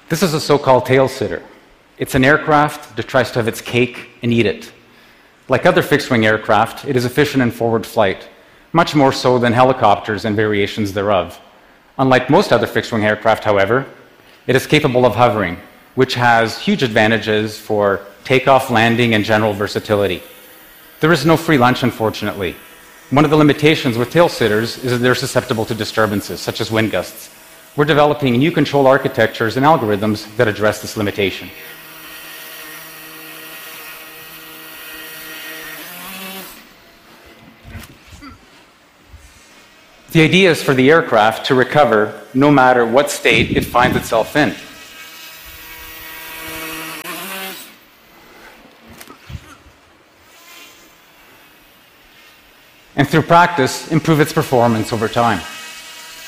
This is a so-called tail sitter. It's an aircraft that tries to have its cake and eat it. Like other fixed-wing aircraft, it is efficient in forward flight, much more so than helicopters and variations thereof. Unlike most other fixed-wing aircraft, however, it is capable of hovering, which has huge advantages for takeoff, landing, and general versatility. There is no free lunch, unfortunately. One of the limitations with tail sitters is that they're susceptible to disturbances, such as wind gusts. We're developing new control architectures and algorithms that address this limitation. The idea is for the aircraft to recover no matter what state it finds itself in. And through practice, improve its performance over time.